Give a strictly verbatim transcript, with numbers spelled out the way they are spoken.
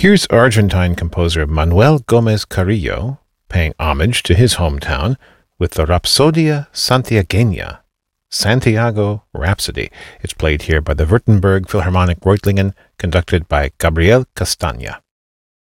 Here's Argentine composer Manuel Gomez Carrillo paying homage to his hometown with the Rapsodia Santiagueña, Santiago Rhapsody. It's played here by the Württemberg Philharmonic Reutlingen, conducted by Gabriel Castagna.